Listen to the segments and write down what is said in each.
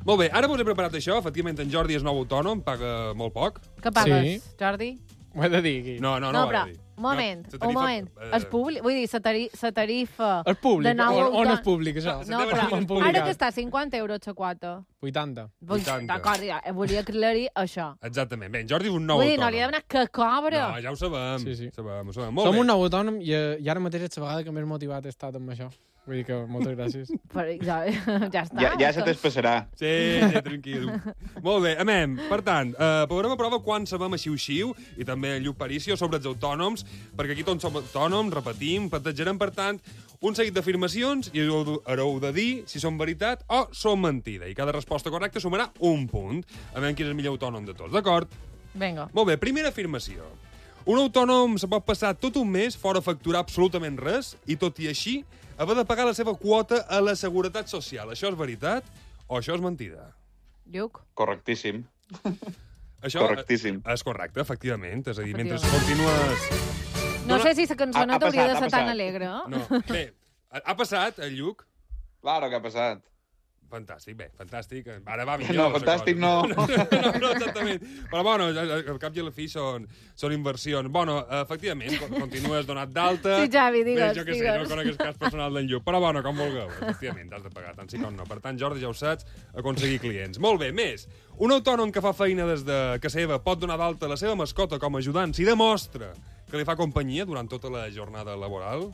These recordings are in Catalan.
Molt bé, ara vos he preparat això. Efectivament, en Jordi és nou autònom, paga molt poc. Què pagues, Jordi? Ho he de dir aquí. No, No, però, ho he de dir. un moment, No, un moment. És públic? Vull dir, la tarifa... És públic? de nou On és públic, això? No, però ara que està 50 euros la quota. 80. 80. D'acord, ja, volia aclarir això. Exactament. Bé, en Jordi és un nou Vull dir, autònom. no li he demanat que cobra. No, ja ho sabem. Sí. Ho sabem. Molt Som bé. un nou autònom i ara mateix és la vegada que més motivat he estat amb això. Vull dir que moltes gràcies. Però ja està. Ja se t'espassarà. Sí, tranquil. Molt bé, amem. Per tant, posarem a prova quan sabem a xiu-xiu i també en Lluc Paricio sobre els autònoms, perquè aquí tots som autònoms, repetim, plantejarem, per tant, un seguit d'afirmacions i haureu de dir si són veritat o són mentida. I cada resposta correcta sumarà un punt. A veure qui és el millor autònom de tots, d'acord? Vinga. Molt bé, primera afirmació. Un autònom se pot passar tot un mes fora facturar absolutament res i, tot i així, haver de pagar la seva quota a la Seguretat Social. Això és veritat o això és mentida? Lluc? Correctíssim. Això Correctíssim. és correcte, efectivament. És a dir, mentre Efectivament. continues... No sé si la cançoneta Ha hauria de passat, ser ha tan passat. alegre. No, bé, ha passat, el Lluc? Claro que ha passat. Fantàstic, bé, fantàstic. Ara va millor. No, la fantàstic cosa. no. No, exactament. Però, bueno, al cap i a la fi són inversions. Bueno, efectivament, continues donat d'alta. Sí, Xavi, digues, Bé, jo què sé, digues. no conec el cas personal d'en Lluc. Però, bueno, com vulgueu. Efectivament, t'has de pagar, tant sí com no. Per tant, Jordi, ja ho saps, aconseguir clients. Molt bé, més. Un autònom que fa feina des de casa seva pot donar d'alta la seva mascota com a ajudant si demostra que li fa companyia durant tota la jornada laboral?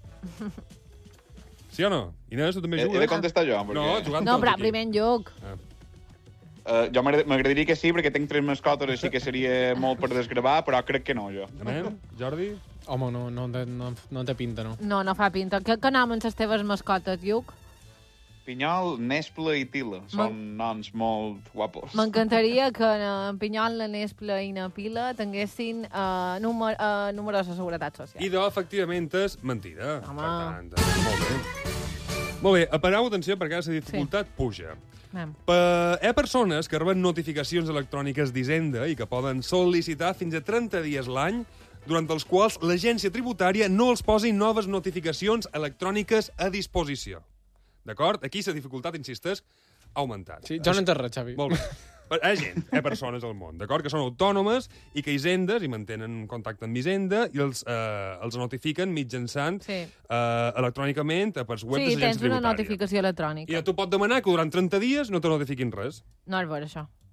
Sí o no? Inés, tu també He jugues? de contestar jo, perquè... No, jugant No, tots però aquí. primer en Lluc. Jo m'agradaria que sí, perquè tinc 3 mascotes, així que seria molt per desgravar, però crec que no, jo. Amén? Jordi? Home, no té pinta, no. No, no fa pinta. Què nomen les teves mascotes, Lluc? Pinyol, Nespla i Tila. Són noms molt guapos. M'encantaria que en Pinyol, la Nespla i la Pila tinguessin números de seguretat social. Idò, efectivament, és mentida. Home. Per tant, molt bé. Molt bé, apareu, atenció, perquè ara la dificultat puja. Anem. Hi ha persones que reben notificacions electròniques d'Hisenda i que poden sol·licitar fins a 30 dies l'any, durant els quals l'agència tributària no els posi noves notificacions electròniques a disposició. D'acord? Aquí la dificultat, insisteix, ha augmentat. Sí, jo no entenc res, Xavi. Molt bé. Hi ha gent, hi ha persones al món, d'acord? Que són autònomes i que Hisendes, i mantenen contacte amb Hisenda, i els notifiquen mitjançant electrònicament per web de Sí, l'agència tens una tributària. notificació electrònica. I tu pots demanar que durant 30 dies no te notifiquin res. No és vera, això.